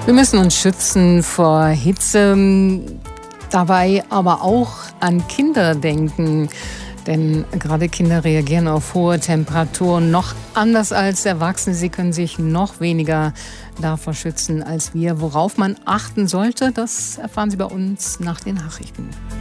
Wir müssen uns schützen vor Hitze, dabei aber auch an Kinder denken. Denn gerade Kinder reagieren auf hohe Temperaturen noch anders als Erwachsene. Sie können sich noch weniger davor schützen als wir. Worauf man achten sollte, das erfahren Sie bei uns nach den Nachrichten.